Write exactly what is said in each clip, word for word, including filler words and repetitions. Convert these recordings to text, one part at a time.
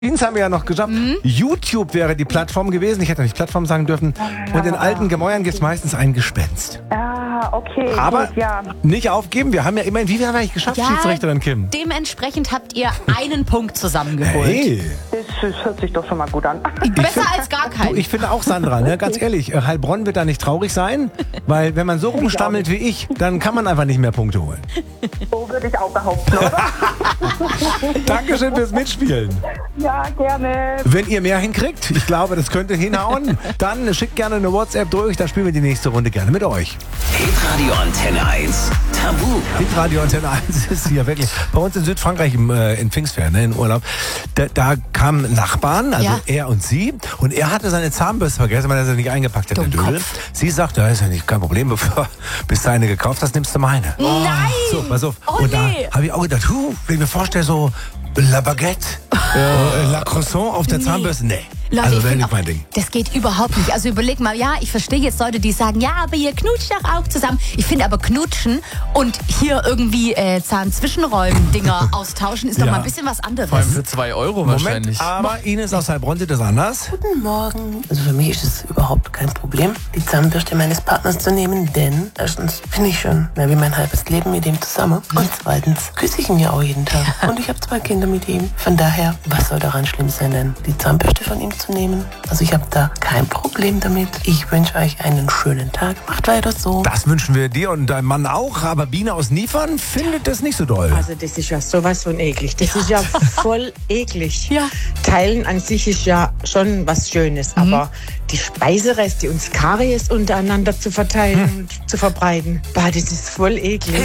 Dienst haben wir ja noch geschafft. Mhm. YouTube wäre die Plattform gewesen. Ich hätte nicht Plattform sagen dürfen. Und in alten Gemäuern gibt es meistens ein Gespenst. Ah, okay. Aber gut, ja. nicht aufgeben. Wir haben ja immerhin, wie viel haben wir eigentlich geschafft, Ja, Schiedsrichterin Kim? Dementsprechend habt ihr einen Punkt zusammengeholt. Hey. Das, das hört sich doch schon mal gut an. Besser als gar Du, keinen. ich finde auch, Sandra, ne, ganz ehrlich, äh, Heilbronn wird da nicht traurig sein, weil wenn man so rumstammelt wie ich, dann kann man einfach nicht mehr Punkte holen. So würde ich auch behaupten, oder? Dankeschön fürs Mitspielen. Ja, gerne. Wenn ihr mehr hinkriegt, ich glaube, das könnte hinhauen, dann schickt gerne eine WhatsApp durch, da spielen wir die nächste Runde gerne mit euch. Hitradio Antenne eins Tabu. Hitradio Antenne eins ist hier wirklich bei uns in Südfrankreich im, äh, in Pfingstferien, ne, in Urlaub. Da, da kamen Nachbarn, also Ja. er und sie, und er hatte seine Zahnbürste vergessen, weil er sie nicht eingepackt hat, der Dödel. Dummkopf. Sie sagte, das ist ja nicht kein Problem, bevor bis du eine gekauft hast, nimmst du meine. Nein! So, pass auf. Oh, und nee. da habe ich auch gedacht, huh, wenn ich mir vorstelle, so La Baguette, äh, La Croissant auf der Nee. Zahnbürste, nee. Leute, also ich wäre find nicht auch, mein Ding. das geht überhaupt nicht. Also überleg mal, ja, ich verstehe jetzt Leute, die sagen, ja, aber ihr knutscht doch auch zusammen. Ich finde aber knutschen und hier irgendwie äh, Zahnzwischenräumen-Dinger austauschen ist doch Ja. mal ein bisschen was anderes. Vor allem für zwei Euro wahrscheinlich. Moment, aber Ines aus Heilbronn sieht das anders. Guten Morgen. Also für mich ist es überhaupt kein Problem, die Zahnbürste meines Partners zu nehmen, denn erstens bin ich schon mehr wie mein halbes Leben mit ihm zusammen und zweitens küsse ich ihn ja auch jeden Tag und ich habe zwei Kinder mit ihm. Von daher, was soll daran schlimm sein, denn die Zahnbürste von ihm zu nehmen? Also ich habe da kein Problem damit. Ich wünsche euch einen schönen Tag. Macht weiter so. Das wünschen wir dir und deinem Mann auch, aber Biene aus Niefern findet das nicht so doll. Also das ist ja sowas von eklig. Das ist ja voll eklig. Ja. Teilen an sich ist ja schon was Schönes, aber die Speisereste und das Karies untereinander zu verteilen und zu verbreiten, bah, das ist voll eklig.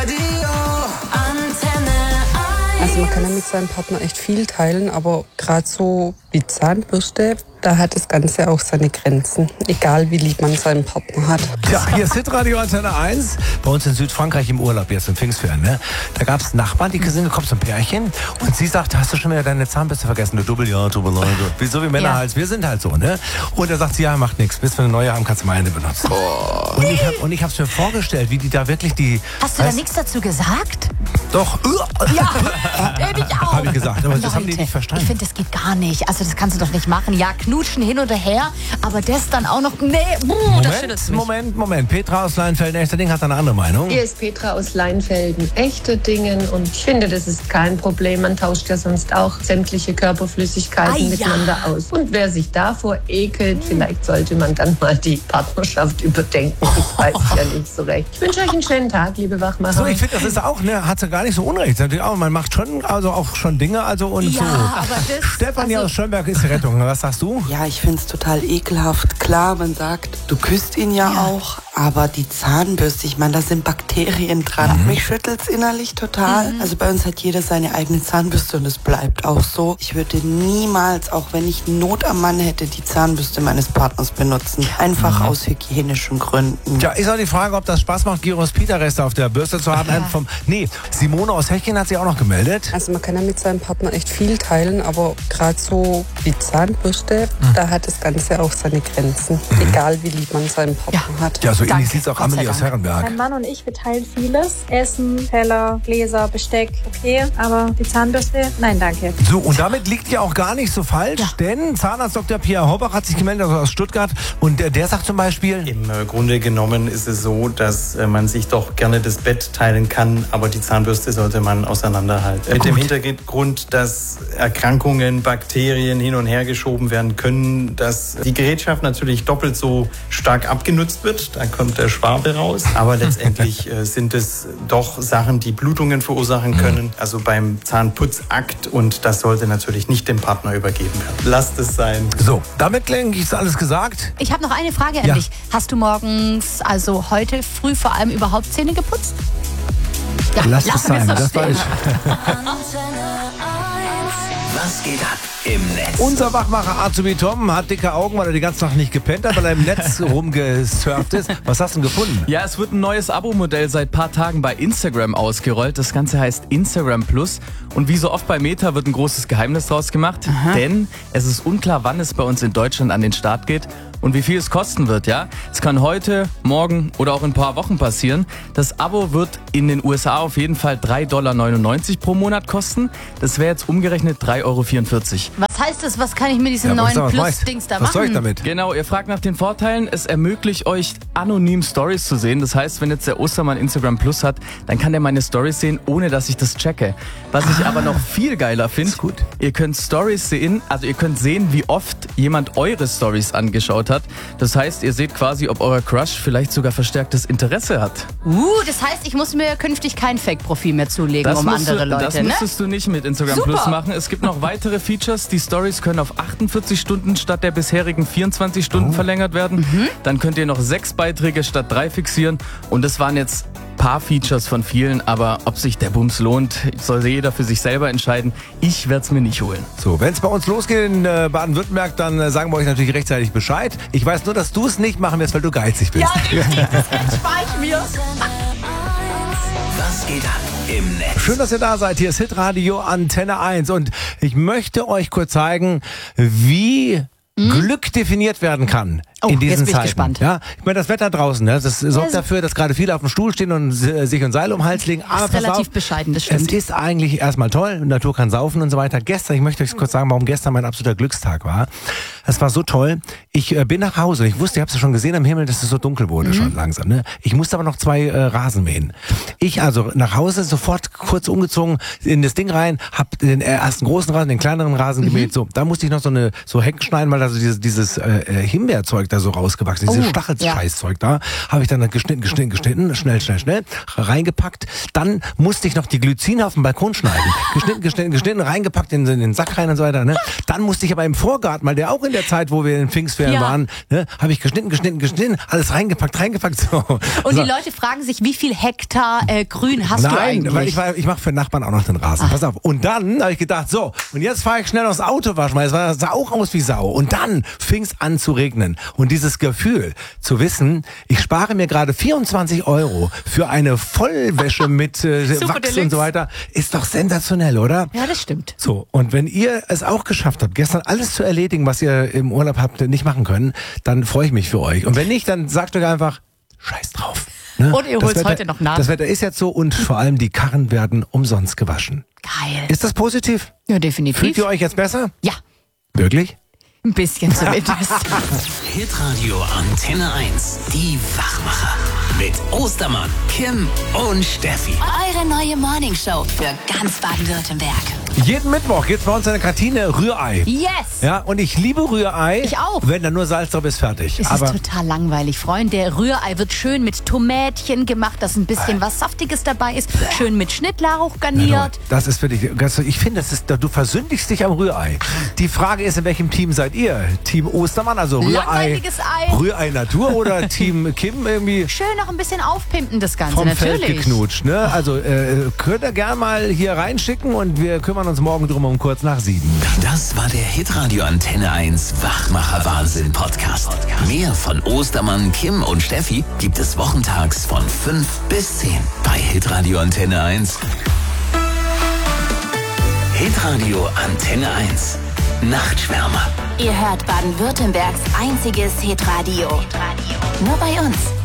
Also man kann ja mit seinem Partner echt viel teilen, aber gerade so wie Zahnbürste, da hat das Ganze auch seine Grenzen. Egal wie lieb man seinen Partner hat. Ja, hier ist Hitradio Antenne eins, bei uns in Südfrankreich im Urlaub, jetzt im Pfingstferien, ne? Da gab es Nachbarn, die sind gekommen, so ein Pärchen, und sie sagte, hast du schon wieder deine Zahnbürste vergessen? Du Double, ja, Double, Leute. Wie so wie Männer Ja. halt, wir sind halt so, ne? Und er sagt sie, ja, macht nichts, bis wir eine neue haben, kannst du meine benutzen. Und ich hab, und ich hab's mir vorgestellt, wie die da wirklich die... Hast du da weißt- nichts dazu gesagt? Doch, Ja, hätte ich auch. Hab ich gesagt, aber das haben die Leute, nicht verstanden. Ich finde, das geht gar nicht. Also das kannst du doch nicht machen. Ja, knutschen hin oder her, aber das dann auch noch... Nee, buh, das schüttelt Moment, mich. Moment, Moment. Petra aus Leinfelden, echter Ding, hat da eine andere Meinung. Hier ist Petra aus Leinfelden, echte Dingen, und ich finde, das ist kein Problem. Man tauscht ja sonst auch sämtliche Körperflüssigkeiten Ah, ja. miteinander aus. Und wer sich davor ekelt, vielleicht sollte man dann mal die Partnerschaft überdenken. Ich weiß ja nicht so recht. Ich wünsche euch einen schönen Tag, liebe Wachmacher. So, ich finde, das ist auch, ne, hat sie gar nicht so unrecht. Natürlich auch, man macht schon, also auch schon Dinge, also und Ja, so. aber das... Stefanie also, aus Schönberg ist die Rettung. Was sagst du? Ja, ich finde es total ekelhaft. Klar, man sagt, du küsst ihn ja, Ja. auch, aber die Zahnbürste, ich meine, da sind Bakterien dran. Mhm. Mich schüttelt's innerlich total. Also bei uns hat jeder seine eigene Zahnbürste und es bleibt auch so. Ich würde niemals, auch wenn ich Not am Mann hätte, die Zahnbürste meines Partners benutzen. Einfach aus hygienischen Gründen. Ja, ist auch die Frage, ob das Spaß macht, Gyros Pita-Reste auf der Bürste zu haben. Ja. Vom, nee, Simone aus Hechingen hat sich auch noch gemeldet. Also man kann ja mit seinem Partner echt viel teilen, aber gerade so wie Zahnbürste, da hat das Ganze auch seine Grenzen. Egal wie lieb man seinen Partner Ja. hat. Ja, so Danke, ähnlich sieht es auch Gott sei Amelie aus Dank. Herrenberg. Mein Mann und ich, wir teilen vieles. Essen, Teller, Gläser, Besteck, okay. Aber die Zahnbürste, nein, danke. So, und damit liegt ja auch gar nicht so falsch, Ja. denn Zahnarzt Doktor Pierre Horbach hat sich gemeldet, also aus Stuttgart, und der, der sagt zum Beispiel, Im äh, Grunde genommen ist es so, dass äh, man sich doch gerne das Bett teilen kann, aber die Zahnbürste sollte man auseinanderhalten. Mit dem Hintergrund, dass Erkrankungen, Bakterien hin und her geschoben werden können, dass die Gerätschaft natürlich doppelt so stark abgenutzt wird. Da kommt der Schwabe raus. Aber letztendlich äh, sind es doch Sachen, die Blutungen verursachen können. Also beim Zahnputzakt, und das sollte natürlich nicht dem Partner übergeben werden. Lasst es sein. so, damit denke ich, ist alles gesagt. Ich habe noch eine Frage an Ja. dich. Hast du morgens, also heute früh vor allem, überhaupt Zähne geputzt? Ja, Lass es lassen wir sein, so das war stehen. ich. Was geht ab im Netz? Unser Wachmacher Azubi Tom hat dicke Augen, weil er die ganze Nacht nicht gepennt hat, weil er im Netz rumgesurft ist. Was hast du denn gefunden? Ja, es wird ein neues Abo-Modell seit paar Tagen bei Instagram ausgerollt. Das Ganze heißt Instagram Plus. Und wie so oft bei Meta wird ein großes Geheimnis draus gemacht. Denn es ist unklar, wann es bei uns in Deutschland an den Start geht. und wie viel es kosten wird, ja? Es kann heute, morgen oder auch in ein paar Wochen passieren. Das Abo wird in den U S A auf jeden Fall drei Komma neunundneunzig Dollar pro Monat kosten. Das wäre jetzt umgerechnet drei Euro vierundvierzig. Was heißt das? Was kann ich mit diesem Ja, was neuen soll- Plus-Dings da Was machen? soll ich damit? Genau, ihr fragt nach den Vorteilen. Es ermöglicht euch, anonym Stories zu sehen. Das heißt, wenn jetzt der Ostermann Instagram Plus hat, dann kann der meine Stories sehen, ohne dass ich das checke. Was ich aber noch viel geiler finde, ihr könnt Stories sehen, also ihr könnt sehen, wie oft jemand eure Stories angeschaut hat. Das heißt, ihr seht quasi, ob euer Crush vielleicht sogar verstärktes Interesse hat. Uh, das heißt, ich muss mir künftig kein Fake-Profil mehr zulegen, Das, um musst andere du, Leute, das ne? müsstest du nicht mit Instagram Super. Plus machen. Es gibt noch weitere Features. Die Stories können auf achtundvierzig Stunden statt der bisherigen vierundzwanzig Stunden verlängert werden. Mhm. Dann könnt ihr noch sechs Beiträge statt drei fixieren. Und das waren jetzt paar Features von vielen, aber ob sich der Bums lohnt, soll jeder für sich selber entscheiden. Ich werde es mir nicht holen. So, wenn es bei uns losgeht in äh, Baden-Württemberg, dann äh, sagen wir euch natürlich rechtzeitig Bescheid. Ich weiß nur, dass du es nicht machen wirst, weil du geizig bist. Ja, richtig, das spare ich mir. Was geht ab im Netz? Schön, dass ihr da seid. Hier ist Hitradio Antenne eins und ich möchte euch kurz zeigen, wie Glück definiert werden kann. Oh, in diesen jetzt bin ich Zeiten. gespannt. Ja, ich meine, das Wetter draußen, ne, das sorgt Also- dafür, dass gerade viele auf dem Stuhl stehen und äh, sich ein Seil um den Hals legen. Aber ist pass relativ auf, bescheiden, das es stimmt. ist eigentlich erstmal toll, Natur kann saufen und so weiter. Gestern, ich möchte euch kurz sagen, warum gestern mein absoluter Glückstag war. Es war so toll. Ich äh, bin nach Hause. Ich wusste, ihr habt es ja schon gesehen am Himmel, dass es so dunkel wurde schon langsam. Ne? Ich musste aber noch zwei äh, Rasen mähen. Ich also nach Hause, sofort kurz umgezogen, in das Ding rein, hab den ersten großen Rasen, den kleineren Rasen gemäht. So, da musste ich noch so eine so Hecken schneiden, weil da so dieses, dieses äh, Himbeerzeug da so rausgewachsen ist. Dieses Oh, Stachelscheißzeug da. Habe ich dann geschnitten, geschnitten, geschnitten, schnell, schnell, schnell, reingepackt. Dann musste ich noch die Glycine auf dem Balkon schneiden. Geschnitten, geschnitten, geschnitten, reingepackt in, in den Sack rein und so weiter. Ne? Dann musste ich aber im Vorgarten, weil der auch in der Zeit, wo wir in Pfingstferien Ja. waren, ne, habe ich geschnitten, geschnitten, geschnitten, alles reingepackt, reingepackt. So. Und so. die Leute fragen sich, wie viel Hektar äh, Grün hast du Nein, eigentlich? weil ich, war- ich mache für den Nachbarn auch noch den Rasen. Pass auf. Und dann habe ich gedacht, so, und jetzt fahre ich schnell aufs Auto waschen, weil es war, sah auch aus wie Sau. Und dann fing es an zu regnen. Und dieses Gefühl zu wissen, ich spare mir gerade vierundzwanzig Euro für eine Vollwäsche mit äh, Super Wachs Deluxe. und so weiter, ist doch sensationell, oder? Ja, das stimmt. So, und wenn ihr es auch geschafft habt, gestern alles zu erledigen, was ihr im Urlaub habt nicht machen können, dann freue ich mich für euch. Und wenn nicht, dann sagt euch einfach, scheiß drauf. Ne? Und ihr Das holt's Wetter- heute noch nach. Das Wetter ist jetzt so und vor allem die Karren werden umsonst gewaschen. Geil. Ist das positiv? Ja, definitiv. Fühlt ihr euch jetzt besser? Ja, Wirklich? ein bisschen zumindest. Hitradio Antenne eins. Die Wachmacher. Mit Ostermann, Kim und Steffi. Eure neue Morningshow für ganz Baden-Württemberg. Jeden Mittwoch gibt's bei uns in der Kantine Rührei. Yes! Ja, und ich liebe Rührei. Ich auch. Wenn da nur Salz drauf ist, fertig. Es Aber ist total langweilig, Freunde. Rührei wird schön mit Tomätchen gemacht, dass ein bisschen was Saftiges dabei ist. Schön mit Schnittlauch garniert. das ist für dich, ganz- ich finde, das ist, du versündigst dich am Rührei. Die Frage ist, in welchem Team seid ihr? Team Ostermann, also Rührei, Langweiliges Ei. Rührei Natur oder Team Kim irgendwie Schön noch ein bisschen aufpimpen, das Ganze, vom Feld natürlich. geknutscht, ne? Also äh, könnt ihr gerne mal hier reinschicken und wir kümmern uns morgen drum um kurz nach sieben. Das war der Hitradio Antenne eins Wachmacher Wahnsinn Podcast. Mehr von Ostermann, Kim und Steffi gibt es wochentags von fünf bis zehn bei Hitradio Antenne eins. Hitradio Antenne eins. Nachtschwärmer. Ihr hört Baden-Württembergs einziges Hitradio. Nur bei uns.